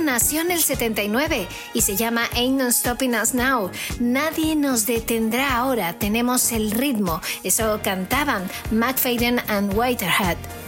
nació en el 79 y se llama Ain't No Stopping Us Now. Nadie nos detendrá ahora, tenemos el ritmo. Eso cantaban McFadden and Whitehead.